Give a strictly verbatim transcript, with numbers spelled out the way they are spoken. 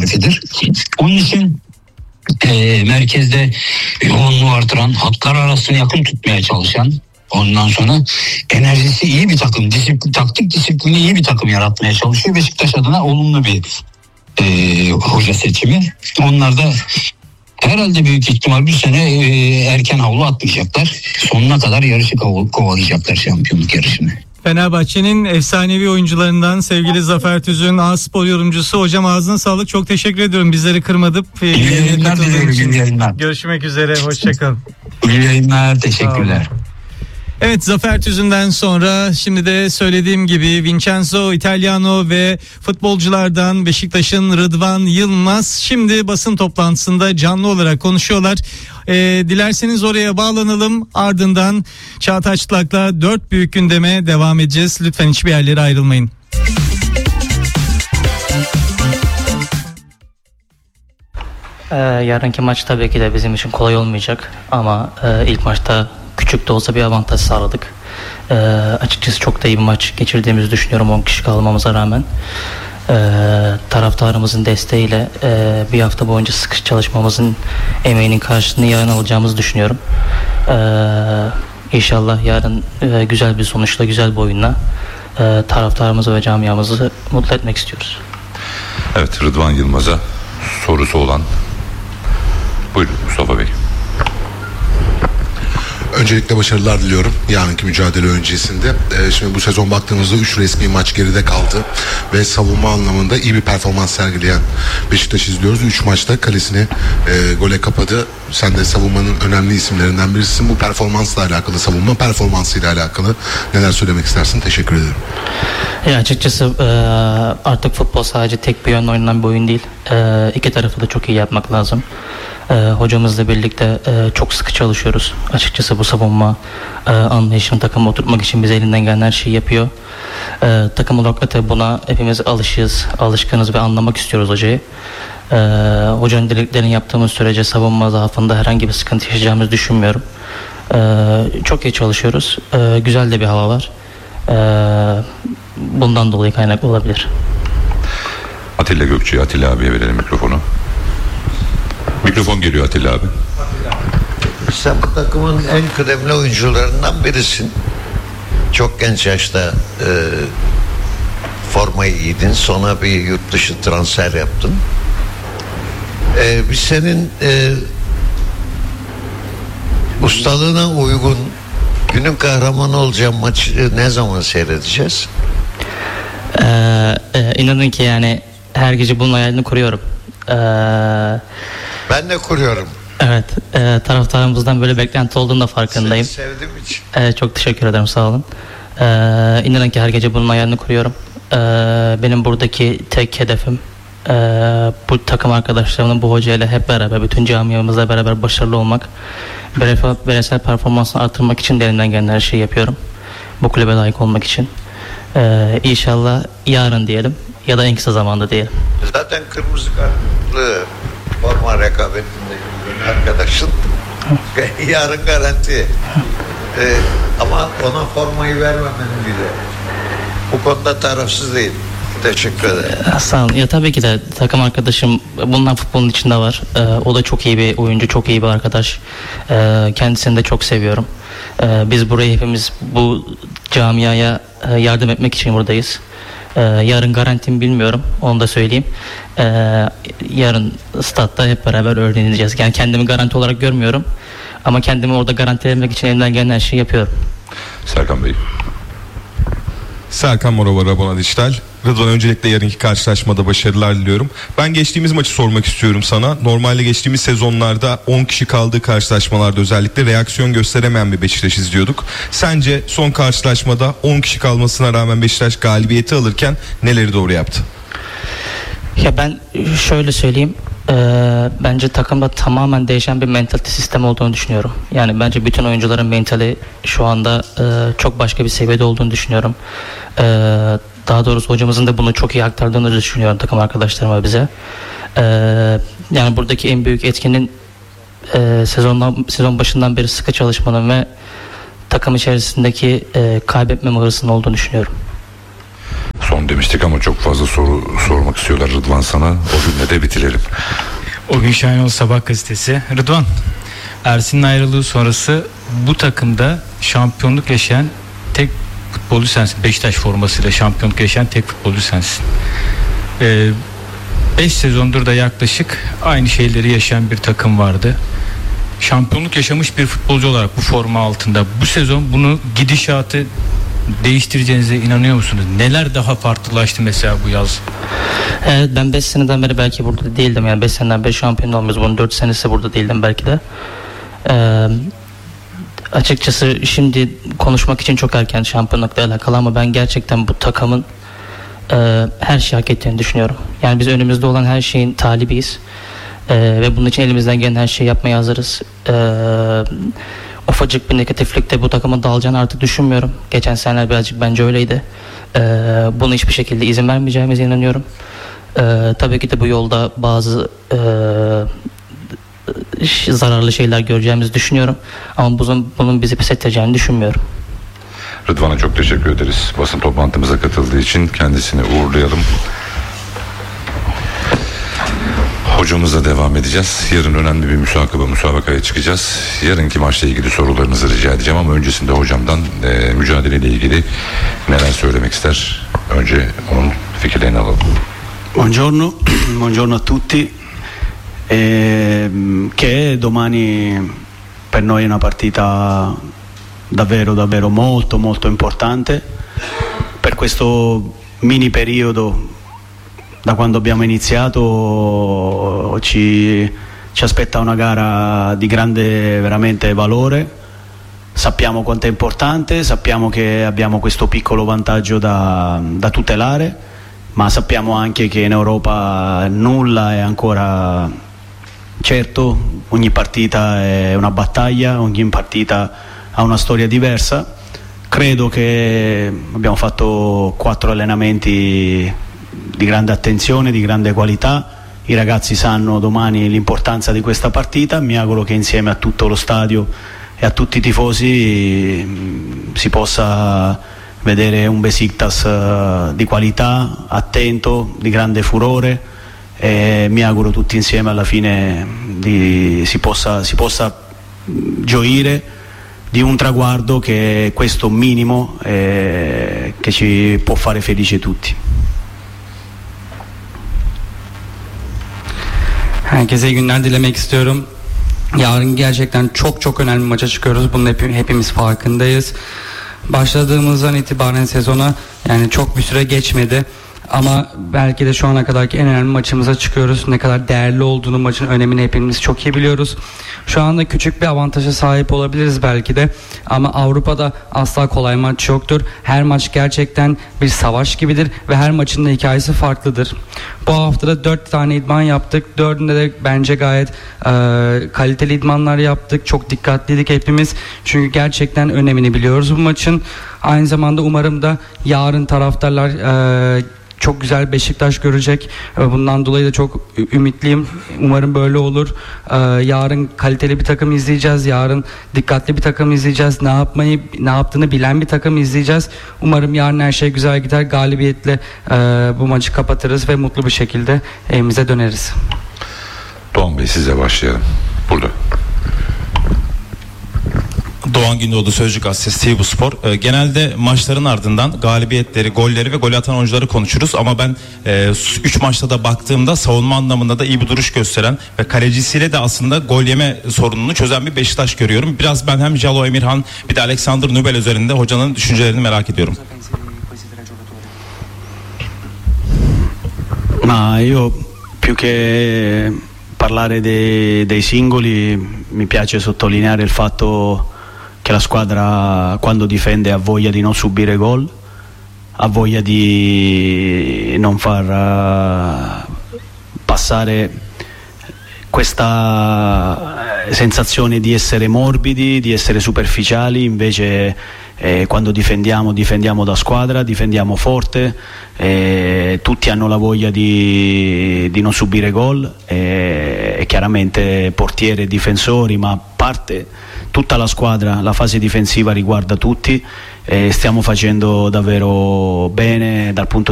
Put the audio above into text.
tarifidir. Onun için e, merkezde yoğunluğu artıran, hatlar arasını yakın tutmaya çalışan, ondan sonra enerjisi iyi bir takım, disiplin, taktik disiplini iyi bir takım yaratmaya çalışıyor. Beşiktaş adına olumlu bir e, hoca seçimi. Onlar da herhalde büyük ihtimal bir sene e, erken havlu atmayacaklar. Sonuna kadar yarışı kov- kovalayacaklar, şampiyonluk yarışını. Fenerbahçe'nin efsanevi oyuncularından sevgili Zafer Tüzün, A-Spor yorumcusu. Hocam ağzına sağlık, çok teşekkür ediyorum bizleri kırmadıp. İyi yayınlar diliyorum, iyi yayınlar. Görüşmek üzere, hoşçakalın. İyi yayınlar, teşekkürler. Evet, Zafer Tüzün'den sonra şimdi de söylediğim gibi Vincenzo Italiano ve futbolculardan Beşiktaş'ın Rıdvan Yılmaz şimdi basın toplantısında canlı olarak konuşuyorlar. Ee, dilerseniz oraya bağlanalım, ardından Çağatay Çıtlak'la dört büyük gündeme devam edeceğiz. Lütfen hiçbir yerlere ayrılmayın. Ee, yarınki maç tabii ki de bizim için kolay olmayacak ama e, ilk maçta küçük de olsa bir avantaj sağladık. Ee, açıkçası çok da iyi bir maç geçirdiğimizi düşünüyorum on kişi kalmamıza rağmen. Ee, taraftarımızın desteğiyle e, bir hafta boyunca sıkı çalışmamızın emeğinin karşılığını yarın alacağımızı düşünüyorum. Ee, İnşallah yarın e, güzel bir sonuçla, güzel bir oyunla e, taraftarımızı ve camiamızı mutlu etmek istiyoruz. Evet, Rıdvan Yılmaz'a sorusu olan. Buyurun Mustafa Bey. Öncelikle başarılar diliyorum yarınki mücadele öncesinde. Ee, şimdi bu sezon baktığımızda üç resmi maç geride kaldı ve savunma anlamında iyi bir performans sergileyen Beşiktaş izliyoruz. üç maçta kalesini e, gole kapadı. Sen de savunmanın önemli isimlerinden birisin. Bu performansla alakalı, savunma performansıyla alakalı neler söylemek istersin? Teşekkür ederim. Ya açıkçası e, artık futbol sadece tek bir yönle oynanan bir oyun değil. E, iki tarafı da çok iyi yapmak lazım. E, hocamızla birlikte e, çok sıkı çalışıyoruz. Açıkçası bu savunma e, anlayışını takıma oturtmak için bize elinden gelen her şeyi yapıyor. E, takım olarak da buna hepimiz alışığız, alışkınız ve anlamak istiyoruz hocayı. E, hocanın dediklerini yaptığımız sürece savunma zaafında herhangi bir sıkıntı yaşayacağımızı düşünmüyorum. E, çok iyi çalışıyoruz. E, güzel de bir hava var. E, bundan dolayı kaynaklı olabilir. Atilla Gökçe'ye, Atilla abiye verelim mikrofonu. Mikrofon geliyor Atilla abi. Sen bu takımın en kıdemli oyuncularından birisin. Çok genç yaşta e, formayı giydin. Sonra bir yurt dışı transfer yaptın. E, biz senin e, ustalığına uygun günün kahramanı olacağın maçı ne zaman seyredeceğiz? Ee, e, inanın ki yani her gece bunun hayalini kuruyorum. Ee, ben de kuruyorum. Evet, e, taraftarımızdan böyle beklenti olduğunu da farkındayım. Seni sevdiğim için. E, çok teşekkür ederim, sağ olun. Ee, inanın ki her gece bunun hayalini kuruyorum. Ee, benim buradaki tek hedefim e, bu takım arkadaşlarımla, bu hocayla hep beraber, bütün camiamızla beraber başarılı olmak. Bireysel performansını artırmak için de elimden gelen her şeyi yapıyorum. Bu kulübe layık olmak için. Ee, İnşallah yarın diyelim ya da en kısa zamanda diyelim. Zaten kırmızı kartlı forma rekabetinde arkadaşın yarın garanti. Ee, ama ona formayı vermemenin bile. Bu konuda tarafsız değil. Teşekkür ederim. Sağ olun. Ya tabii ki de takım arkadaşım bundan futbolun içinde var. Ee, o da çok iyi bir oyuncu, çok iyi bir arkadaş. Ee, kendisini de çok seviyorum. Ee, biz buraya hepimiz bu camiaya e, yardım etmek için buradayız. Ee, yarın garantim bilmiyorum, onu da söyleyeyim. Ee, yarın statta hep beraber öğreneceğiz. Yani kendimi garanti olarak görmüyorum. Ama kendimi orada garantilemek için elimden gelen her şeyi yapıyorum. Serkan Bey. Serkan Morovar, Abona Dijital. Rıdvan, öncelikle yarınki karşılaşmada başarılar diliyorum. Ben geçtiğimiz maçı sormak istiyorum sana. Normalde geçtiğimiz sezonlarda on kişi kaldığı karşılaşmalarda özellikle reaksiyon gösteremeyen bir Beşiktaş izliyorduk. Sence son karşılaşmada on kişi kalmasına rağmen Beşiktaş galibiyeti alırken neleri doğru yaptı? Ya ben şöyle söyleyeyim. Ee, bence takımda tamamen değişen bir mentalite sistemi olduğunu düşünüyorum. Yani bence bütün oyuncuların mentali şu anda e, çok başka bir seviyede olduğunu düşünüyorum. Ee, daha doğrusu hocamızın da bunu çok iyi aktardığını düşünüyorum takım arkadaşlarıma, bize. Ee, yani buradaki en büyük etkinin e, sezondan sezon başından beri sıkı çalışmanın ve takım içerisindeki e, kaybetmeme hırsının olduğunu düşünüyorum. Son demiştik ama çok fazla soru sormak istiyorlar Rıdvan sana. O günle de bitirelim. O gün Şahin Sabah gazetesi. Rıdvan, Ersin'in ayrılığı sonrası bu takımda şampiyonluk yaşayan tek futbolcu sensin. Beşiktaş formasıyla şampiyonluk yaşayan tek futbolcu sensin. beş sezondur da yaklaşık aynı şeyleri yaşayan bir takım vardı. Şampiyonluk yaşamış bir futbolcu olarak bu forma altında bu sezon bunu, gidişatı değiştireceğinize inanıyor musunuz? Neler daha farklılaştı mesela bu yaz? Evet, ben beş seneden beri belki burada değildim. Yani beş seneden beri şampiyon olmuyoruz. Bunun dört senesi burada değildim belki de. Ee, açıkçası şimdi konuşmak için çok erken şampiyonlukla alakalı ama ben gerçekten bu takımın e, her şeyi hak ettiğini düşünüyorum. Yani biz önümüzde olan her şeyin talibiyiz. E, ve bunun için elimizden gelen her şeyi yapmaya hazırız. E, ufacık bir negatiflikte bu takımın dağılacağını artık düşünmüyorum. Geçen seneler birazcık bence öyleydi. E, bunu hiçbir şekilde izin vermeyeceğimize inanıyorum. E, tabii ki de bu yolda bazı e, zararlı şeyler göreceğimizi düşünüyorum. Ama bunun, bunun bizi pes edeceğini düşünmüyorum. Rıdvan'a çok teşekkür ederiz. Basın toplantımıza katıldığı için kendisini uğurlayalım. Hocamızla devam edeceğiz. Yarın önemli bir müsabaka, müsabakaya çıkacağız. Yarınki maçla ilgili sorularınızı rica edeceğim ama öncesinde hocamdan e, mücadeleyle ilgili neler söylemek ister? Önce onun fikirlerini alalım. Buongiorno, buongiorno a tutti. Eh, che domani per noi è una partita davvero davvero molto molto importante per questo mini periodo. Da quando abbiamo iniziato ci, ci aspetta una gara di grande veramente valore. Sappiamo quanto è importante, sappiamo che abbiamo questo piccolo vantaggio da, da tutelare, ma sappiamo anche che in Europa nulla è ancora certo, ogni partita è una battaglia, ogni partita ha una storia diversa. Credo che abbiamo fatto quattro allenamenti di grande attenzione, di grande qualità. I ragazzi sanno domani l'importanza di questa partita. Mi auguro che insieme a tutto lo stadio e a tutti i tifosi si possa vedere un Besiktas di qualità, attento, di grande furore, e mi auguro tutti insieme alla fine di, si possa, si possa gioire di un traguardo che è questo minimo eh, che ci può fare felici tutti. Herkese iyi günler dilemek istiyorum. Yarın gerçekten çok çok önemli bir maça çıkıyoruz. Bunun hep, hepimiz farkındayız. Başladığımızdan itibaren sezona yani çok bir süre geçmedi. Ama belki de şu ana kadarki en önemli maçımıza çıkıyoruz. Ne kadar değerli olduğunu, maçın önemini hepimiz çok iyi biliyoruz. Şu anda küçük bir avantaja sahip olabiliriz belki de. Ama Avrupa'da asla kolay maç yoktur. Her maç gerçekten bir savaş gibidir ve her maçın da hikayesi farklıdır. Bu haftada dört tane idman yaptık. Dördünde de bence gayet e, kaliteli idmanlar yaptık. Çok dikkatliydik hepimiz. Çünkü gerçekten önemini biliyoruz bu maçın. Aynı zamanda umarım da yarın taraftarlar e, çok güzel Beşiktaş görecek. Bundan dolayı da çok ümitliyim. Umarım böyle olur. Ee, yarın kaliteli bir takım izleyeceğiz. Yarın dikkatli bir takım izleyeceğiz. Ne yapmayı, ne yaptığını bilen bir takım izleyeceğiz. Umarım yarın her şey güzel gider. Galibiyetle e, bu maçı kapatırız ve mutlu bir şekilde evimize döneriz. Doğan Bey, size başlayalım. Burada. Doğan Gündoğdu, Sözcü Gazetesi, bu Spor. E, genelde maçların ardından galibiyetleri, golleri ve gol atan oyuncuları konuşuruz ama ben üç e, maçta da baktığımda savunma anlamında da iyi bir duruş gösteren ve kalecisiyle de aslında gol yeme sorununu çözen bir Beşiktaş görüyorum. Biraz ben hem Jalo Emirhan bir de Alexander Nubel üzerinde hocanın düşüncelerini merak ediyorum. Ma io più che parlare dei, dei singoli mi piace sottolineare il fatto che la squadra quando difende ha voglia di non subire gol, ha voglia di non far uh, passare questa sensazione di essere morbidi, di essere superficiali. Invece eh, quando difendiamo difendiamo da squadra, difendiamo forte, eh, tutti hanno la voglia di, di non subire gol, eh, e chiaramente portiere e difensori, ma parte tutta la squadra, la fase difensiva riguarda tutti, e stiamo facendo davvero bene dal punto